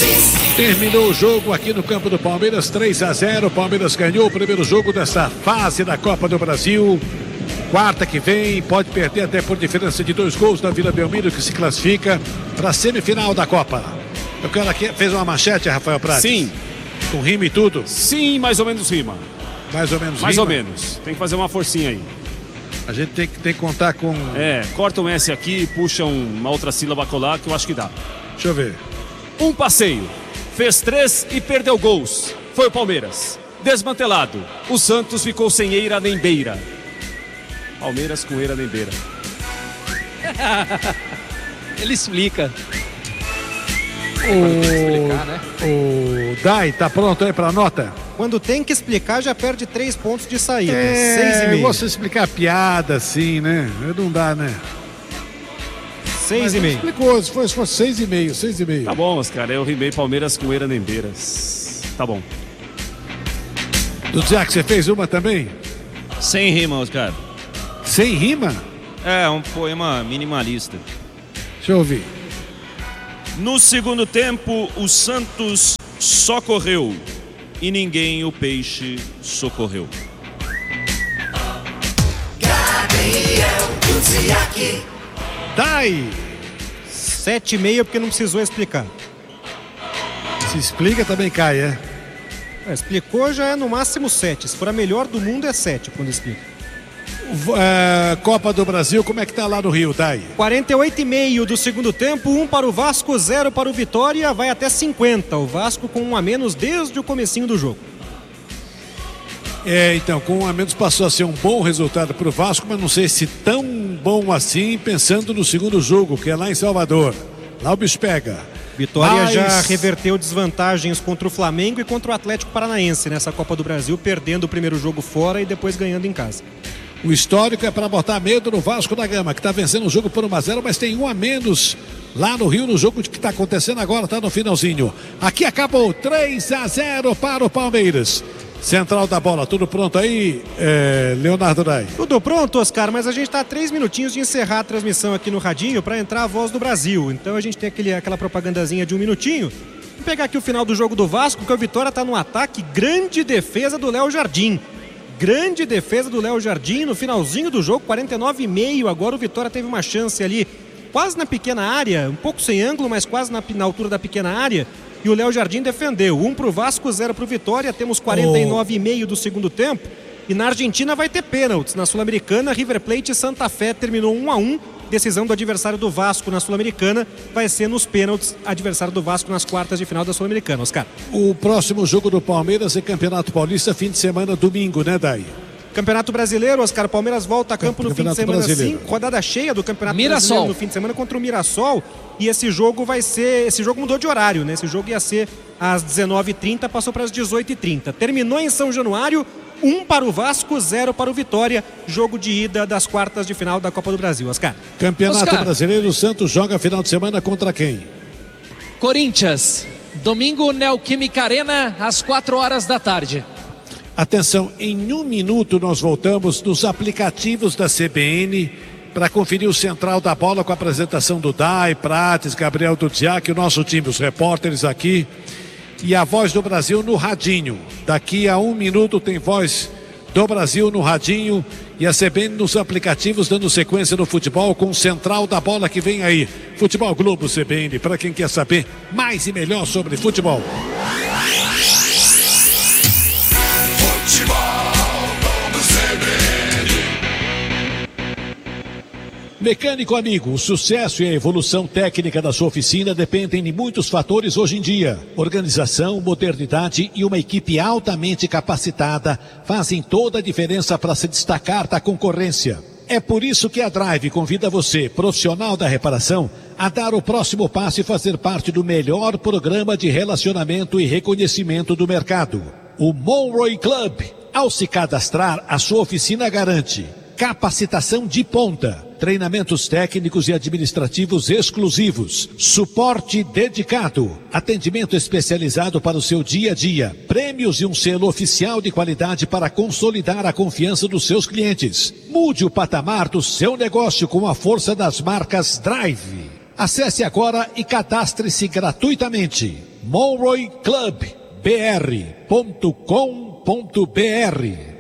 Terminou o jogo aqui no campo do Palmeiras, 3-0. O Palmeiras ganhou o primeiro jogo dessa fase da Copa do Brasil. Quarta que vem, pode perder até por diferença de 2 gols na Vila Belmiro, que se classifica para a semifinal da Copa. O cara aqui fez uma manchete, Rafael Prates? Sim. Com rima e tudo? Sim, mais ou menos rima. Mais ou menos Mais rima? ou menos. Tem que fazer uma forcinha aí. A gente tem que contar com... corta um S aqui, puxa uma outra sílaba colar que eu acho que dá. Deixa eu ver. Um passeio. Fez 3 e perdeu gols. Foi o Palmeiras. Desmantelado. O Santos ficou sem eira nem beira. Palmeiras com eira nem beira. Ele explica. O Dai, tá pronto aí pra nota? Quando tem que explicar, já perde 3 pontos de saída. 6,5. Você explicar piada assim, né? Não dá, né? 6,5. Explicou, se fosse 6,5. Tá bom, Oscar. Eu rimei Palmeiras com eira nem beiras. Tá bom. Do Jack, você fez uma também? Sem rima, Oscar. Sem rima? É, um poema minimalista. Deixa eu ouvir. No segundo tempo, o Santos só correu e ninguém o peixe socorreu. Dai! 7,5 porque não precisou explicar. Se explica também cai, Explicou já é no máximo 7. Se for a melhor do mundo é 7 quando explica. Copa do Brasil, como é que tá lá no Rio, Dai? 48,5 do segundo tempo, 1 para o Vasco, 0 para o Vitória, vai até 50. O Vasco com 1 a menos desde o comecinho do jogo. Então, com 1 a menos passou a ser um bom resultado para o Vasco, mas não sei se tão bom assim, pensando no segundo jogo, que é lá em Salvador. Lá o bicho pega. Vitória já reverteu desvantagens contra o Flamengo e contra o Atlético Paranaense nessa Copa do Brasil, perdendo o primeiro jogo fora e depois ganhando em casa. O histórico é para botar medo no Vasco da Gama, que está vencendo o jogo por 1-0, mas tem 1 a menos lá no Rio, no jogo que está acontecendo agora, está no finalzinho. Aqui acabou 3-0 para o Palmeiras. Central da bola, tudo pronto aí, Leonardo Dai? Tudo pronto, Oscar, mas a gente está a 3 minutinhos de encerrar a transmissão aqui no radinho para entrar a Voz do Brasil. Então a gente tem aquela propagandazinha de 1 minutinho. Vamos pegar aqui o final do jogo do Vasco, que o Vitória está no ataque, grande defesa do Léo Jardim. Grande defesa do Léo Jardim no finalzinho do jogo, 49,5. Agora o Vitória teve uma chance ali, quase na pequena área, um pouco sem ângulo, mas quase na altura da pequena área. E o Léo Jardim defendeu. 1 para o Vasco, 0 para o Vitória. Temos 49,5 do segundo tempo. E na Argentina vai ter pênaltis. Na Sul-Americana, River Plate e Santa Fé terminou 1-1. Decisão do adversário do Vasco na Sul-Americana vai ser nos pênaltis, adversário do Vasco nas quartas de final da Sul-Americana, Oscar. O próximo jogo do Palmeiras é Campeonato Paulista, fim de semana, domingo, né, Dai? Campeonato Brasileiro, Oscar, Palmeiras volta a campo no fim de semana, sim. Rodada cheia do Campeonato Brasileiro no fim de semana contra o Mirassol. E esse jogo mudou de horário, né? Esse jogo ia ser às 19h30, passou para as 18h30. Terminou em São Januário, 1 para o Vasco, 0 para o Vitória. Jogo de ida das quartas de final da Copa do Brasil, Oscar. Campeonato Brasileiro, o Santos joga final de semana contra quem? Corinthians. Domingo, Neoquímica Arena, às 4h da tarde. Atenção, em 1 minuto nós voltamos nos aplicativos da CBN para conferir o central da bola com a apresentação do Dai, Prates, Gabriel Dudziak, o nosso time, os repórteres aqui, e a Voz do Brasil no radinho. Daqui a 1 minuto tem Voz do Brasil no radinho e a CBN nos aplicativos, dando sequência no futebol com o central da bola que vem aí. Futebol Globo CBN, para quem quer saber mais e melhor sobre futebol. Mecânico amigo, o sucesso e a evolução técnica da sua oficina dependem de muitos fatores hoje em dia. Organização, modernidade e uma equipe altamente capacitada fazem toda a diferença para se destacar da concorrência. É por isso que a Drive convida você, profissional da reparação, a dar o próximo passo e fazer parte do melhor programa de relacionamento e reconhecimento do mercado. O Monroe Club. Ao se cadastrar, a sua oficina garante capacitação de ponta, treinamentos técnicos e administrativos exclusivos, suporte dedicado, atendimento especializado para o seu dia a dia, prêmios e um selo oficial de qualidade para consolidar a confiança dos seus clientes. Mude o patamar do seu negócio com a força das marcas Drive. Acesse agora e cadastre-se gratuitamente. monroyclubbr.com.br